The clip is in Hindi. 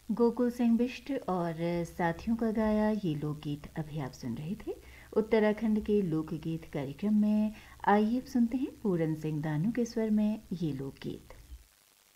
गोकुल सिंह बिष्ट और साथियों का गाया ये लोकगीत अभी आप सुन रहे थे उत्तराखंड के लोकगीत कार्यक्रम में। आइए अब सुनते हैं पूरन सिंह दानू के स्वर में ये लोकगीत।